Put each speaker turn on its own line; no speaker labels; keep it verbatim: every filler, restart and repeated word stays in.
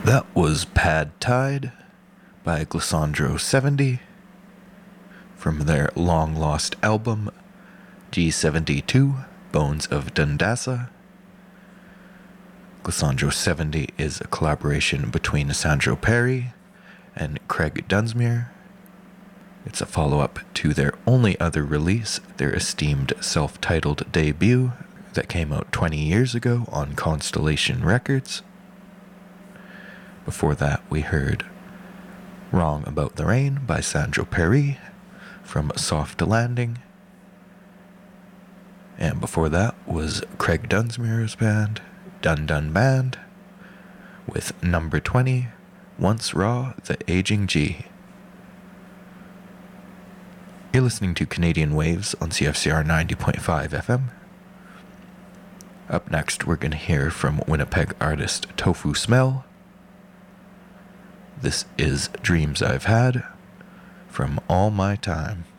That was Pad Tide by Glissandro seventy from their long-lost album G seventy-two, Bones of Dundasa. Glissandro seventy is a collaboration between Sandro Perry and Craig Dunsmuir. It's a follow-up to their only other release, their esteemed self-titled debut that came out twenty years ago on Constellation Records. Before that, we heard Wrong About the Rain by Sandro Perry from Soft Landing. And before that was Craig Dunsmuir's band, Dun Dun Band, with Number twenty, Once Raw, The Aging G. You're listening to Canadian Waves on C F C R ninety point five F M. Up next, we're going to hear from Winnipeg artist Tofu Smell. This is Dreams I've Had from All My Time.